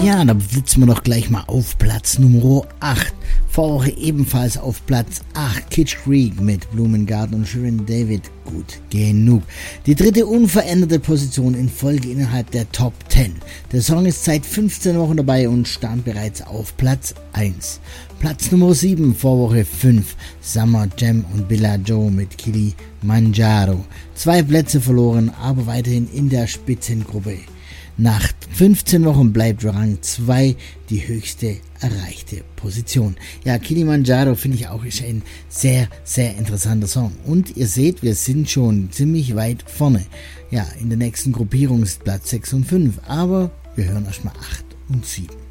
Ja, da blitzen wir doch gleich mal auf Platz Nummer 8. Vorwoche ebenfalls auf Platz 8 Kitsch Creek mit Blumengarten und Shirin David. Gut genug. Die dritte unveränderte Position in Folge innerhalb der Top 10. Der Song ist seit 15 Wochen dabei und stand bereits auf Platz 1. Platz Nummer 7, Vorwoche 5, Summer Jam und Billa Joe mit Kilimanjaro. 2 Plätze verloren, aber weiterhin in der Spitzengruppe. Nach 15 Wochen bleibt Rang 2 die höchste erreichte Position. Ja, Kilimanjaro finde ich auch ist ein sehr, sehr interessanter Song. Und ihr seht, wir sind schon ziemlich weit vorne. Ja, in der nächsten Gruppierung ist Platz 6 und 5. Aber wir hören erstmal 8 und 7.